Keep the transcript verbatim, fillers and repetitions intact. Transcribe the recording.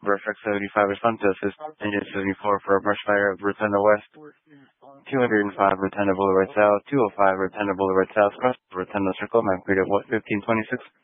Vertex seventy-five respond to assist. Engine seventy-four for a brush fire of Rotunda West. two hundred five Rotunda Boulevard South. two oh five Rotunda Boulevard South. Cross Rotunda Circle. Map grid of what? fifteen twenty-six.